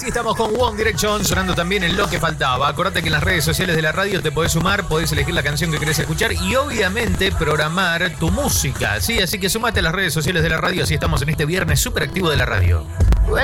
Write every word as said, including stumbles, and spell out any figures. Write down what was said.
Así estamos con One Direction sonando también en Lo que faltaba. Acordate que en las redes sociales de la radio te podés sumar, podés elegir la canción que querés escuchar y obviamente programar tu música, ¿sí? Así que sumate a las redes sociales de la radio, así estamos en este viernes súper activo de la radio.